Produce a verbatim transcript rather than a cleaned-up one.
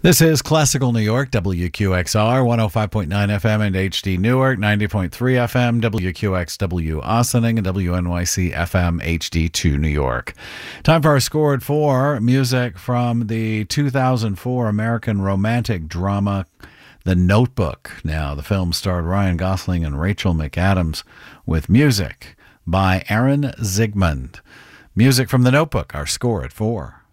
This is Classical New York, W Q X R, one oh five point nine F M and H D Newark, ninety point three F M, W Q X W Ossining, and W N Y C F M H D two New York. Time for our Score at Four, music from the two thousand four American romantic drama The Notebook. Now, the film starred Ryan Gosling and Rachel McAdams, with music by Aaron Zigmund. Music from The Notebook, our Score at Four.